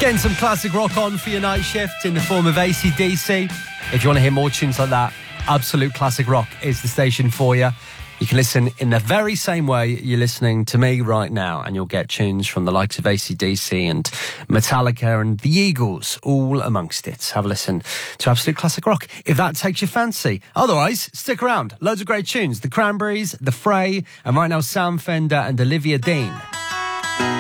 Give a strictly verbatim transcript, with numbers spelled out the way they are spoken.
Getting some classic rock on for your night shift in the form of A C D C. If you want to hear more tunes like that, Absolute Classic Rock is the station for you. You can listen in the very same way you're listening to me right now, and you'll get tunes from the likes of A C D C and Metallica and the Eagles, all amongst it. Have a listen to Absolute Classic Rock if that takes your fancy. Otherwise, stick around. Loads of great tunes. The Cranberries, The Fray, and right now Sam Fender and Olivia Dean.